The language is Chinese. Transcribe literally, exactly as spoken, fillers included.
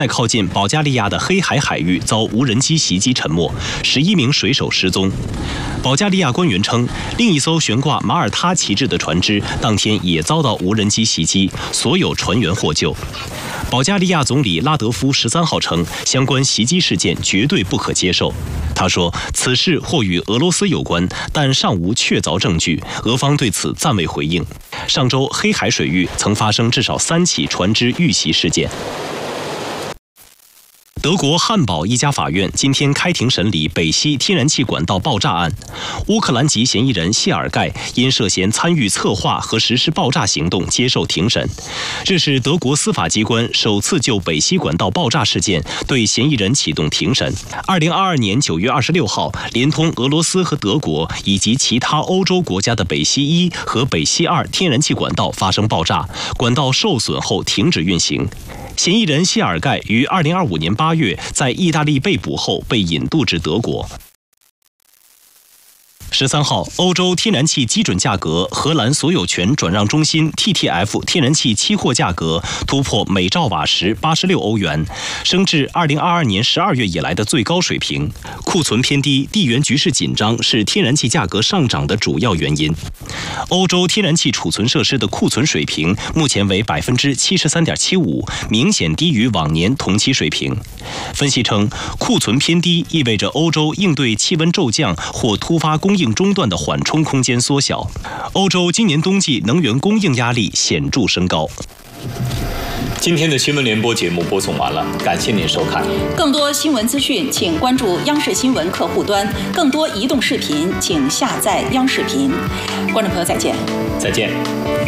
在靠近保加利亚的黑海海域遭无人机袭击沉没，十一名水手失踪。保加利亚官员称，另一艘悬挂马耳他旗帜的船只当天也遭到无人机袭击，所有船员获救。保加利亚总理拉德夫十三号称，相关袭击事件绝对不可接受。他说，此事或与俄罗斯有关，但尚无确凿证据，俄方对此暂未回应。上周，黑海水域曾发生至少三起船只遇袭事件。德国汉堡一家法院今天开庭审理北溪天然气管道爆炸案，乌克兰籍嫌疑人谢尔盖因涉嫌参与策划和实施爆炸行动接受庭审。这是德国司法机关首次就北溪管道爆炸事件对嫌疑人启动庭审。二零二二年九月二十六号，连通俄罗斯和德国以及其他欧洲国家的北溪一和北溪二天然气管道发生爆炸，管道受损后停止运行。嫌疑人谢尔盖于二零二五年八月在意大利被捕后被引渡至德国。十三号，欧洲天然气基准价格荷兰所有权转让中心 T T F 天然气期货价格突破每兆瓦时八十六欧元，升至二零二二年十二月以来的最高水平。库存偏低、地缘局势紧张是天然气价格上涨的主要原因。欧洲天然气储存设施的库存水平目前为百分之七十三点七五，明显低于往年同期水平。分析称，库存偏低意味着欧洲应对气温骤降或突发供应中断的缓冲空间缩小，欧洲今年冬季能源供应压力显著升高。 今天的新闻联播节目播送完了，感谢您收看。 更多新闻资讯，请关注央视新闻客户端；更多移动视频，请下载央视频。观众朋友，再见。 再见。